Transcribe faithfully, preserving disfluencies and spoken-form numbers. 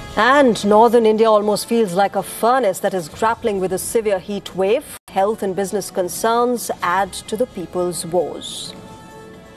And northern India almost feels like a furnace that is grappling with a severe heat wave. Health and business concerns add to the people's woes.